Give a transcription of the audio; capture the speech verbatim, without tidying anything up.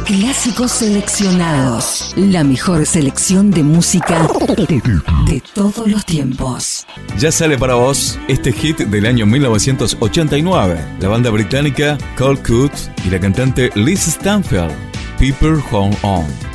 Clásicos seleccionados. La mejor selección de música de todos los tiempos. Ya sale para vos este hit del año mil novecientos ochenta y nueve. La banda británica Cold Cut y la cantante Liz Stanfield, People Hold On.